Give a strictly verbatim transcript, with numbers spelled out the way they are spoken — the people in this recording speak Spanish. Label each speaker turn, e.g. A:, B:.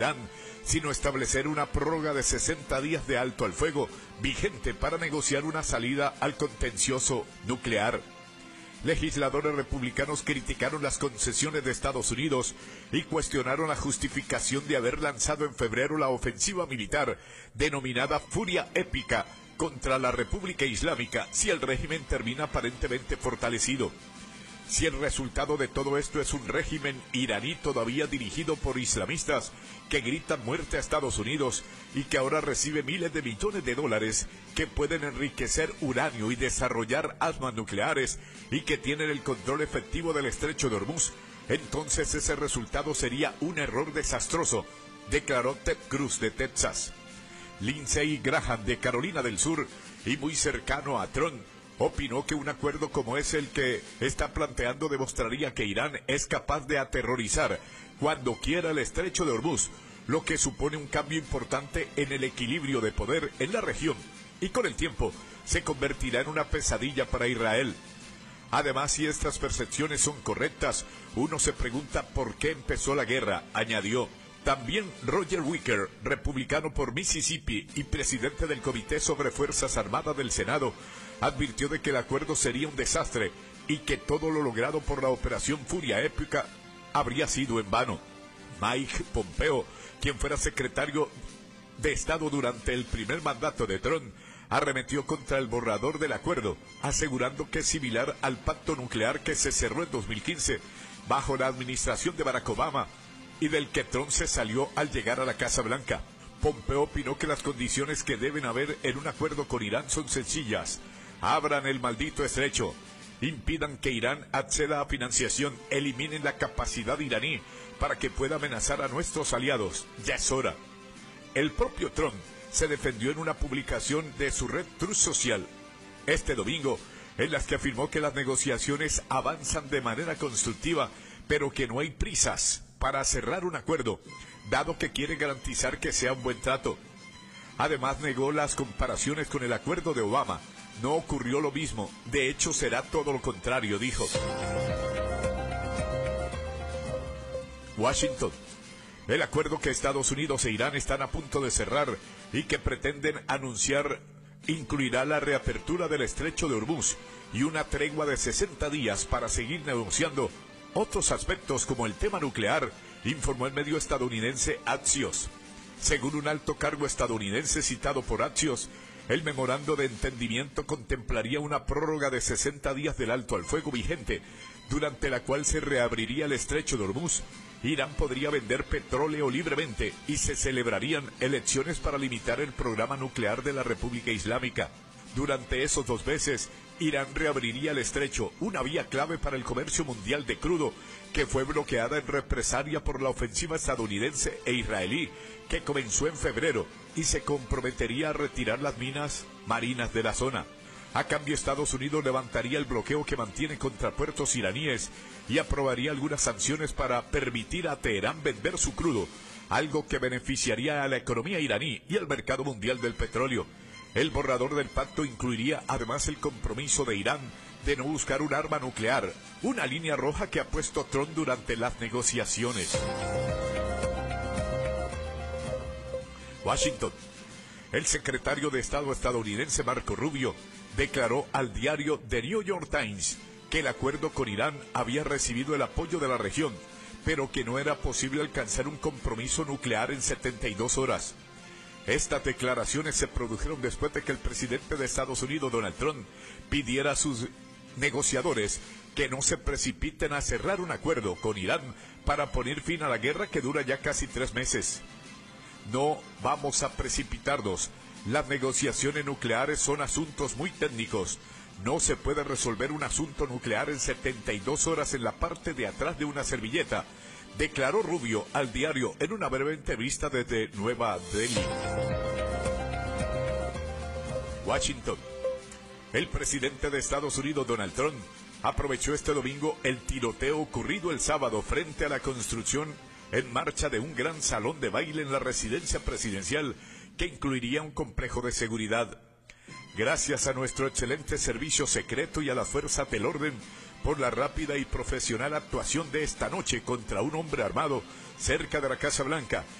A: Teherán, sino establecer una prórroga de sesenta días de alto al fuego vigente para negociar una salida al contencioso nuclear. Legisladores republicanos criticaron las concesiones de Estados Unidos y cuestionaron la justificación de haber lanzado en febrero la ofensiva militar denominada Furia Épica contra la República Islámica si el régimen termina aparentemente fortalecido. Si el resultado de todo esto es un régimen iraní todavía dirigido por islamistas que gritan muerte a Estados Unidos y que ahora recibe miles de millones de dólares que pueden enriquecer uranio y desarrollar armas nucleares y que tienen el control efectivo del estrecho de Hormuz, entonces ese resultado sería un error desastroso, declaró Ted Cruz de Texas. Lindsey Graham de Carolina del Sur y muy cercano a Trump opinó que un acuerdo como es el que está planteando demostraría que Irán es capaz de aterrorizar cuando quiera el estrecho de Hormuz, lo que supone un cambio importante en el equilibrio de poder en la región y con el tiempo se convertirá en una pesadilla para Israel. Además, si estas percepciones son correctas, uno se pregunta por qué empezó la guerra, añadió. También Roger Wicker, republicano por Mississippi y presidente del Comité sobre Fuerzas Armadas del Senado, advirtió de que el acuerdo sería un desastre y que todo lo logrado por la Operación Furia Épica habría sido en vano. Mike Pompeo, quien fuera secretario de Estado durante el primer mandato de Trump, arremetió contra el borrador del acuerdo, asegurando que es similar al pacto nuclear que se cerró en dos mil quince bajo la administración de Barack Obama y del que Trump se salió al llegar a la Casa Blanca. Pompeo opinó que las condiciones que deben haber en un acuerdo con Irán son sencillas. Abran el maldito estrecho, impidan que Irán acceda a financiación, eliminen la capacidad iraní para que pueda amenazar a nuestros aliados. Ya es hora. El propio Trump se defendió en una publicación de su red Truth Social este domingo, en las que afirmó que las negociaciones avanzan de manera constructiva, pero que no hay prisas para cerrar un acuerdo, dado que quiere garantizar que sea un buen trato. Además, negó las comparaciones con el acuerdo de Obama. No ocurrió lo mismo, de hecho será todo lo contrario, dijo. Washington. El acuerdo que Estados Unidos e Irán están a punto de cerrar y que pretenden anunciar incluirá la reapertura del estrecho de Hormuz y una tregua de sesenta días para seguir negociando otros aspectos como el tema nuclear, informó el medio estadounidense Axios. Según un alto cargo estadounidense citado por Axios, el memorando de entendimiento contemplaría una prórroga de sesenta días del alto al fuego vigente, durante la cual se reabriría el estrecho de Hormuz. Irán podría vender petróleo libremente y se celebrarían elecciones para limitar el programa nuclear de la República Islámica. Durante esos dos meses, Irán reabriría el estrecho, una vía clave para el comercio mundial de crudo, que fue bloqueada en represalia por la ofensiva estadounidense e israelí, que comenzó en febrero, y se comprometería a retirar las minas marinas de la zona. A cambio, Estados Unidos levantaría el bloqueo que mantiene contra puertos iraníes y aprobaría algunas sanciones para permitir a Teherán vender su crudo, algo que beneficiaría a la economía iraní y al mercado mundial del petróleo. El borrador del pacto incluiría además el compromiso de Irán de no buscar un arma nuclear, una línea roja que ha puesto Trump durante las negociaciones. Washington. El secretario de Estado estadounidense Marco Rubio declaró al diario The New York Times que el acuerdo con Irán había recibido el apoyo de la región, pero que no era posible alcanzar un compromiso nuclear en setenta y dos horas. Estas declaraciones se produjeron después de que el presidente de Estados Unidos, Donald Trump, pidiera a sus negociadores que no se precipiten a cerrar un acuerdo con Irán para poner fin a la guerra que dura ya casi tres meses. No vamos a precipitarnos. Las negociaciones nucleares son asuntos muy técnicos. No se puede resolver un asunto nuclear en setenta y dos horas en la parte de atrás de una servilleta, declaró Rubio al diario en una breve entrevista desde Nueva Delhi. Washington. El presidente de Estados Unidos, Donald Trump, aprovechó este domingo el tiroteo ocurrido el sábado frente a la construcción en marcha de un gran salón de baile en la residencia presidencial que incluiría un complejo de seguridad. Gracias a nuestro excelente servicio secreto y a las fuerzas del orden por la rápida y profesional actuación de esta noche contra un hombre armado cerca de la Casa Blanca,